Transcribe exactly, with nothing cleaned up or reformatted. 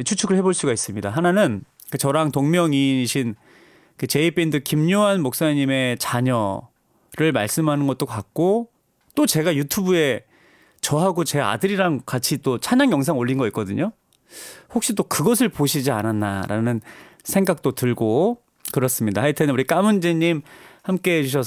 추측을 해볼 수가 있습니다. 하나는 그 저랑 동명이인이신 그 제이밴드 김요한 목사님의 자녀를 말씀하는 것도 같고, 또 제가 유튜브에 저하고 제 아들이랑 같이 또 찬양 영상 올린 거 있거든요. 혹시 또 그것을 보시지 않았나라는 생각도 들고 그렇습니다. 하여튼 우리 까문제님 함께 해주셔서